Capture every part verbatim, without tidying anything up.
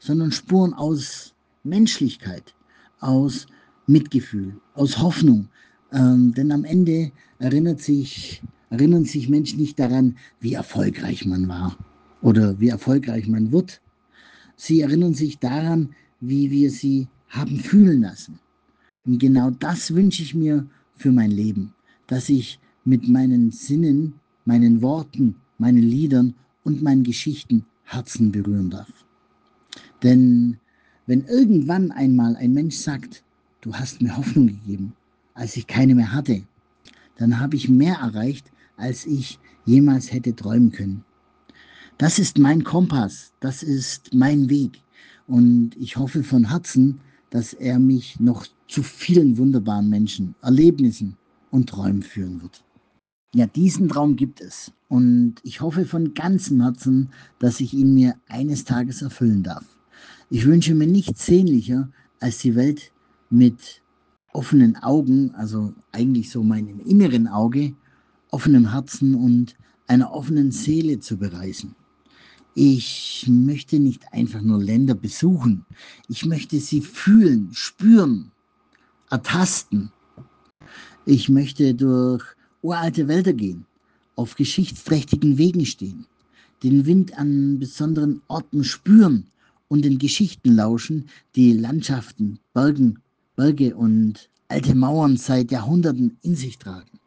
sondern Spuren aus Menschlichkeit, aus Mitgefühl, aus Hoffnung. Ähm, denn am Ende erinnert sich, erinnern sich Menschen nicht daran, wie erfolgreich man war oder wie erfolgreich man wird. Sie erinnern sich daran, wie wir sie haben fühlen lassen. Und genau das wünsche ich mir für mein Leben, dass ich mit meinen Sinnen, meinen Worten, meinen Liedern und meinen Geschichten Herzen berühren darf. Denn wenn irgendwann einmal ein Mensch sagt, du hast mir Hoffnung gegeben, als ich keine mehr hatte, dann habe ich mehr erreicht, als ich jemals hätte träumen können. Das ist mein Kompass, das ist mein Weg. Und ich hoffe von Herzen, dass er mich noch zu vielen wunderbaren Menschen, Erlebnissen und Träumen führen wird. Ja, diesen Traum gibt es. Und ich hoffe von ganzem Herzen, dass ich ihn mir eines Tages erfüllen darf. Ich wünsche mir nichts sehnlicher, als die Welt mit offenen Augen, also eigentlich so meinem inneren Auge, offenem Herzen und einer offenen Seele zu bereisen. Ich möchte nicht einfach nur Länder besuchen. Ich möchte sie fühlen, spüren, ertasten. Ich möchte durch uralte Wälder gehen, auf geschichtsträchtigen Wegen stehen, den Wind an besonderen Orten spüren und den Geschichten lauschen, die Landschaften, Bergen, Berge und alte Mauern seit Jahrhunderten in sich tragen.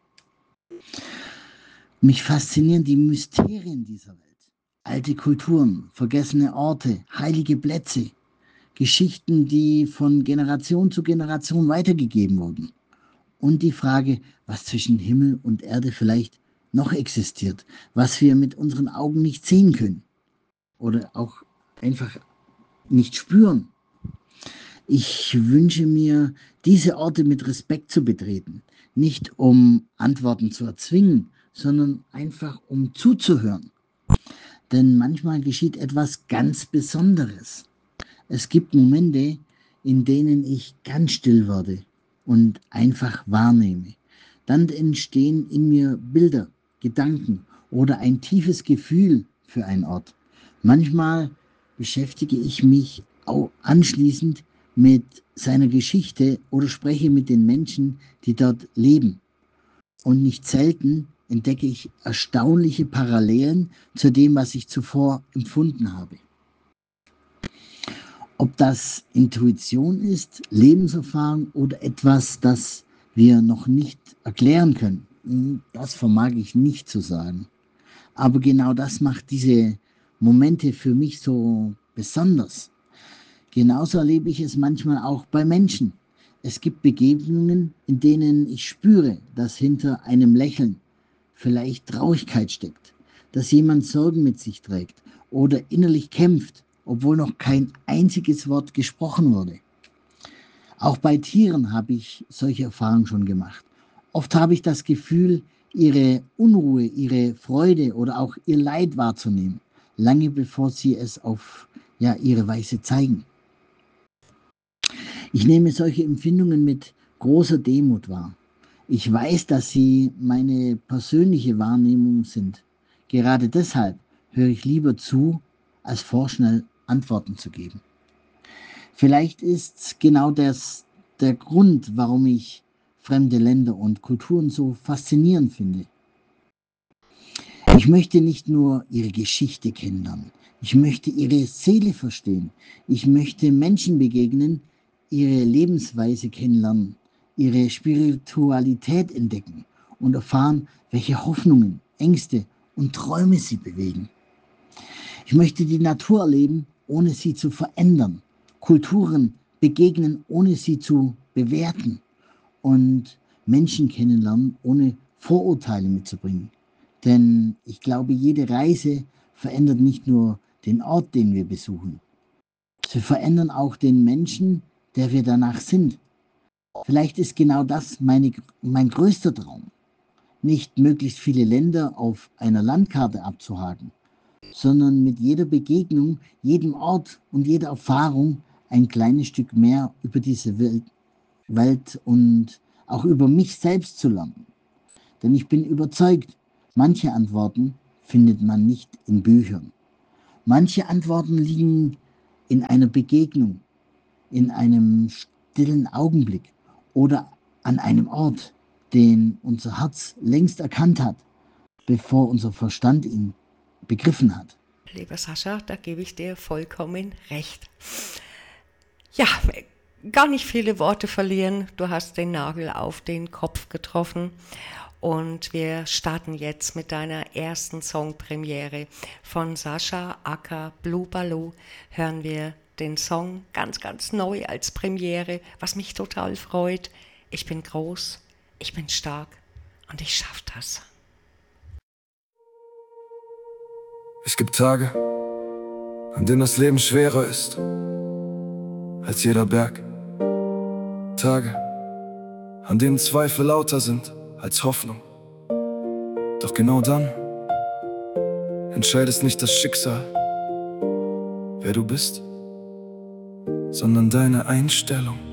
Mich faszinieren die Mysterien dieser Welt. Alte Kulturen, vergessene Orte, heilige Plätze, Geschichten, die von Generation zu Generation weitergegeben wurden. Und die Frage, was zwischen Himmel und Erde vielleicht noch existiert, was wir mit unseren Augen nicht sehen können oder auch einfach nicht spüren. Ich wünsche mir, diese Orte mit Respekt zu betreten, nicht um Antworten zu erzwingen, sondern einfach um zuzuhören. Denn manchmal geschieht etwas ganz Besonderes. Es gibt Momente, in denen ich ganz still werde und einfach wahrnehme. Dann entstehen in mir Bilder, Gedanken oder ein tiefes Gefühl für einen Ort. Manchmal beschäftige ich mich auch anschließend mit seiner Geschichte oder spreche mit den Menschen, die dort leben. Und nicht selten entdecke ich erstaunliche Parallelen zu dem, was ich zuvor empfunden habe. Ob das Intuition ist, Lebenserfahrung oder etwas, das wir noch nicht erklären können, das vermag ich nicht zu sagen. Aber genau das macht diese Momente für mich so besonders. Genauso erlebe ich es manchmal auch bei Menschen. Es gibt Begegnungen, in denen ich spüre, dass hinter einem Lächeln vielleicht Traurigkeit steckt, dass jemand Sorgen mit sich trägt oder innerlich kämpft, obwohl noch kein einziges Wort gesprochen wurde. Auch bei Tieren habe ich solche Erfahrungen schon gemacht. Oft habe ich das Gefühl, ihre Unruhe, ihre Freude oder auch ihr Leid wahrzunehmen, lange bevor sie es auf ja, ihre Weise zeigen. Ich nehme solche Empfindungen mit großer Demut wahr. Ich weiß, dass sie meine persönliche Wahrnehmung sind. Gerade deshalb höre ich lieber zu, als vorschnell Antworten zu geben. Vielleicht ist genau das der Grund, warum ich fremde Länder und Kulturen so faszinierend finde. Ich möchte nicht nur ihre Geschichte kennenlernen. Ich möchte ihre Seele verstehen. Ich möchte Menschen begegnen, ihre Lebensweise kennenlernen, ihre Spiritualität entdecken und erfahren, welche Hoffnungen, Ängste und Träume sie bewegen. Ich möchte die Natur erleben, ohne sie zu verändern, Kulturen begegnen, ohne sie zu bewerten und Menschen kennenlernen, ohne Vorurteile mitzubringen. Denn ich glaube, jede Reise verändert nicht nur den Ort, den wir besuchen. Sie verändern auch den Menschen, der wir danach sind. Vielleicht ist genau das meine, mein größter Traum. Nicht möglichst viele Länder auf einer Landkarte abzuhaken, sondern mit jeder Begegnung, jedem Ort und jeder Erfahrung ein kleines Stück mehr über diese Welt, Welt und auch über mich selbst zu lernen. Denn ich bin überzeugt, manche Antworten findet man nicht in Büchern. Manche Antworten liegen in einer Begegnung, in einem stillen Augenblick oder an einem Ort, den unser Herz längst erkannt hat, bevor unser Verstand ihn begriffen hat. Lieber Sascha, da gebe ich dir vollkommen recht. Ja, gar nicht viele Worte verlieren. Du hast den Nagel auf den Kopf getroffen. Und wir starten jetzt mit deiner ersten Songpremiere. Von Sascha aka Blue Baloo hören wir den Song ganz, ganz neu als Premiere, was mich total freut. Ich bin groß, ich bin stark und ich schaff das. Es gibt Tage, an denen das Leben schwerer ist als jeder Berg. Tage, an denen Zweifel lauter sind als Hoffnung. Doch genau dann entscheidest nicht das Schicksal, wer du bist, sondern deine Einstellung.